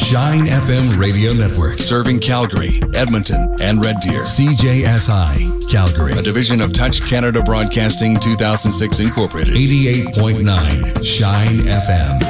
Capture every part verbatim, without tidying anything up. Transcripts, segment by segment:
Shine F M Radio Network, serving Calgary, Edmonton, and Red Deer. C J S I, Calgary, a division of Touch Canada Broadcasting two thousand six Incorporated. eighty-eight point nine, Shine F M.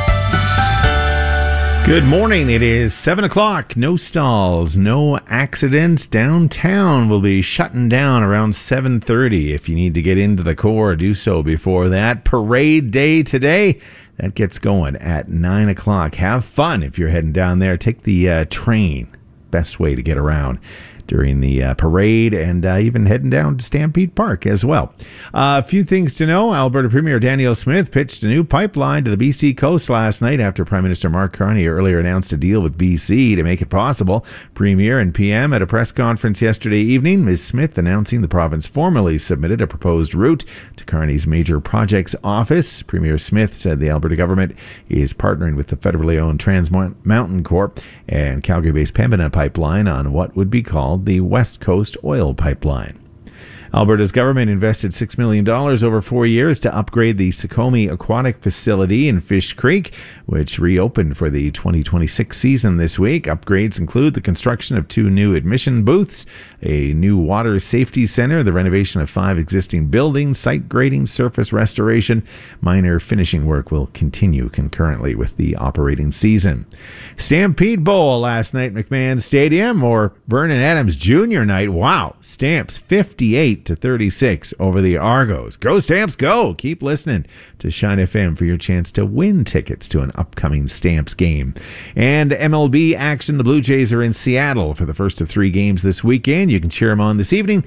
Good morning. It is seven o'clock. No stalls, no accidents. Downtown will be shutting down around seven thirty. If you need to get into the core, do so before that. Parade day today. That gets going at nine o'clock. Have fun if you're heading down there. Take the uh, train. Best way to get around during the uh, parade, and uh, even heading down to Stampede Park as well. Uh, a few things to know. Alberta Premier Danielle Smith pitched a new pipeline to the B C coast last night after Prime Minister Mark Carney earlier announced a deal with B C to make it possible. Premier and P M at a press conference yesterday evening, Miz Smith announcing the province formally submitted a proposed route to Carney's Major Projects Office. Premier Smith said the Alberta government is partnering with the federally owned Trans Mountain Corp and Calgary-based Pembina Pipeline on what would be called the West Coast Oil Pipeline. Alberta's government invested six million dollars over four years to upgrade the Sukhumi Aquatic Facility in Fish Creek, which reopened for the twenty twenty-six season this week. Upgrades include the construction of two new admission booths, a new water safety center, the renovation of five existing buildings, site grading, surface restoration. Minor finishing work will continue concurrently with the operating season. Stampede Bowl last night at McMahon Stadium, or Vernon Adams Junior night. Wow, Stamps fifty-eight to thirty-six over the Argos. Go Stamps, go! Keep listening to Shine F M for your chance to win tickets to an upcoming Stamps game. And M L B action. The Blue Jays are in Seattle for the first of three games this weekend. You can cheer them on this evening